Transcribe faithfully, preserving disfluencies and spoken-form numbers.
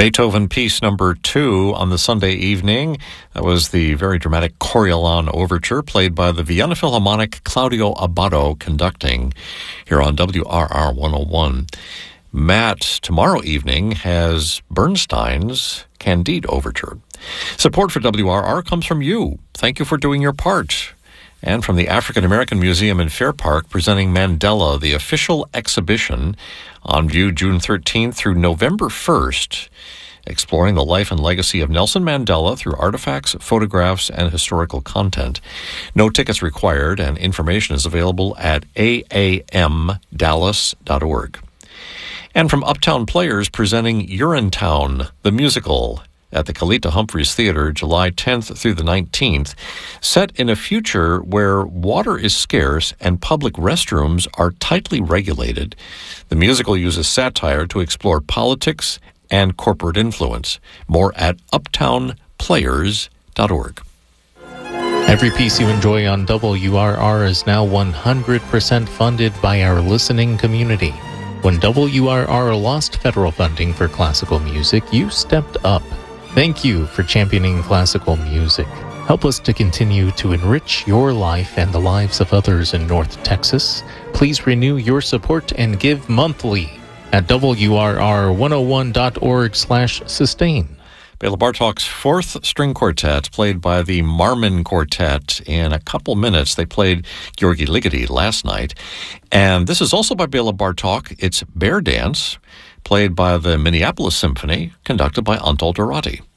Beethoven Piece Number Two on the Sunday evening. That was the very dramatic Coriolan Overture, played by the Vienna Philharmonic, Claudio Abbado conducting here on W R R one oh one. Matt, tomorrow evening, has Bernstein's Candide Overture. Support for W R R comes from you. Thank you for doing your part. And from the African American Museum in Fair Park, presenting Mandela, the official exhibition, on view June thirteenth through November first, exploring the life and legacy of Nelson Mandela through artifacts, photographs, and historical content. No tickets required, and information is available at a a m dallas dot org. And from Uptown Players, presenting Urinetown, the musical, at the Kalita Humphreys Theater, July tenth through the nineteenth, set in a future where water is scarce and public restrooms are tightly regulated. The musical uses satire to explore politics and corporate influence. More at uptown players dot org. Every piece you enjoy on W R R is now one hundred percent funded by our listening community. When W R R lost federal funding for classical music, you stepped up. Thank you for championing classical music. Help us to continue to enrich your life and the lives of others in North Texas. Please renew your support and give monthly at W R R one oh one dot org slash sustain. Bela Bartok's Fourth String Quartet, played by the Marmon Quartet. In a couple minutes, they played Georgi Ligeti last night. And this is also by Bela Bartok. It's Bear Dance, played by the Minneapolis Symphony, conducted by Antal Dorati.